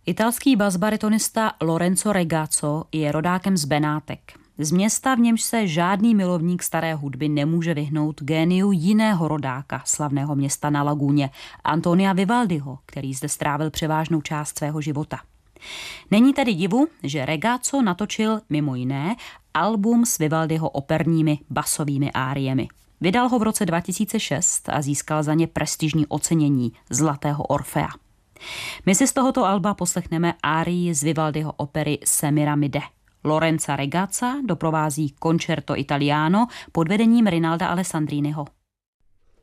Italský basbaritonista Lorenzo Regazzo je rodákem z Benátek. Z města, v němž se žádný milovník staré hudby nemůže vyhnout géniu jiného rodáka, slavného města na lagúně, Antonia Vivaldiho, který zde strávil převážnou část svého života. Není tedy divu, že Regazzo natočil mimo jiné album s Vivaldiho operními basovými áriemi. Vydal ho v roce 2006 a získal za ně prestižní ocenění Zlatého Orfea. My si z tohoto alba poslechneme árii z Vivaldiho opery Semiramide. Lorenza Regazza doprovází Concerto Italiano pod vedením Rinalda Alessandriniho.